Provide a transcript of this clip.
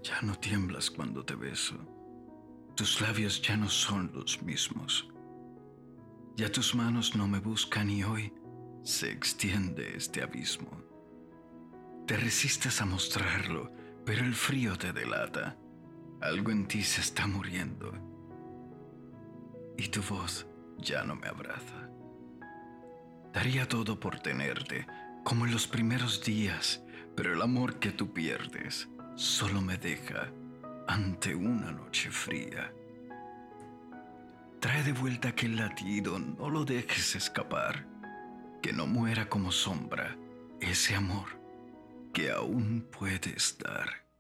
Ya no tiemblas cuando te beso. Tus labios ya no son los mismos. Ya tus manos no me buscan y hoy se extiende este abismo. Te resistes a mostrarlo, pero el frío te delata. Algo en ti se está muriendo y tu voz ya no me abraza. Daría todo por tenerte, como en los primeros días, pero el amor que tú pierdes solo me deja ante una noche fría. Trae de vuelta aquel latido, no lo dejes escapar, que no muera como sombra ese amor que aún puede estar.